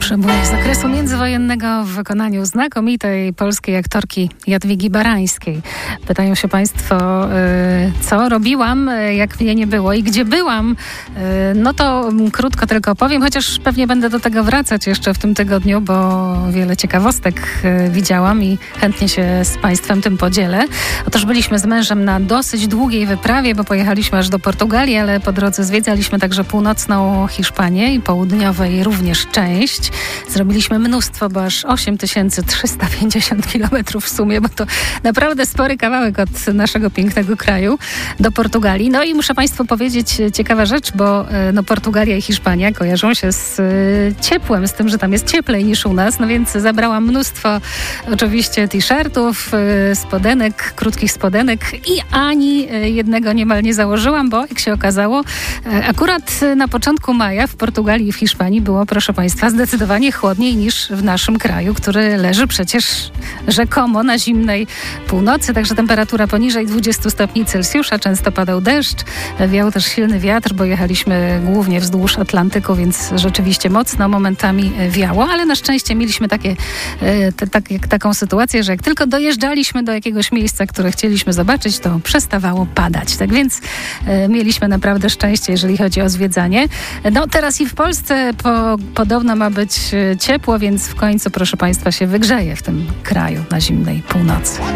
Przebój z zakresu międzywojennego w wykonaniu znakomitej polskiej aktorki Jadwigi Barańskiej. Pytają się Państwo, co robiłam, jak mnie nie było i gdzie byłam. No to krótko tylko powiem, chociaż pewnie będę do tego wracać jeszcze w tym tygodniu, bo wiele ciekawostek widziałam i chętnie się z Państwem tym podzielę. Otóż byliśmy z mężem na dosyć długiej wyprawie, bo pojechaliśmy aż do Portugalii, ale po drodze zwiedzaliśmy także północną Hiszpanię i południowej również część. Zrobiliśmy mnóstwo, bo aż 8350 kilometrów w sumie, bo to naprawdę spory kawałek od naszego pięknego kraju do Portugalii. No i muszę Państwu powiedzieć ciekawa rzecz, bo Portugalia i Hiszpania kojarzą się z ciepłem, z tym, że tam jest cieplej niż u nas, no więc zabrałam mnóstwo oczywiście t-shirtów, spodenek, krótkich spodenek i ani jednego niemal nie założyłam, bo jak się okazało, akurat na początku maja w Portugalii i w Hiszpanii było, proszę Państwa, zdecydowanie chłodniej niż w naszym kraju, który leży przecież rzekomo na zimnej północy, także temperatura poniżej 20 stopni Celsjusza, często padał deszcz, wiał też silny wiatr, bo jechaliśmy głównie wzdłuż Atlantyku, więc rzeczywiście mocno momentami wiało, ale na szczęście mieliśmy taką sytuację, że jak tylko dojeżdżaliśmy do jakiegoś miejsca, które chcieliśmy zobaczyć, to przestawało padać. Tak więc mieliśmy naprawdę szczęście, jeżeli chodzi o zwiedzanie. No teraz i w Polsce podobno ma być ciepło, więc w końcu, proszę Państwa, się wygrzeje w tym kraju na zimnej północy.